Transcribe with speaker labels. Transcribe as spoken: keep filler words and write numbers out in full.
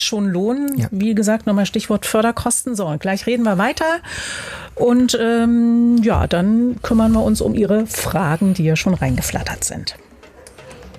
Speaker 1: schon lohnen.
Speaker 2: Ja.
Speaker 1: Wie gesagt, nochmal Stichwort Förderkosten. So, und gleich reden wir weiter. Und ähm, ja, dann kümmern wir uns um Ihre Fragen, die ja schon reingeflattert sind.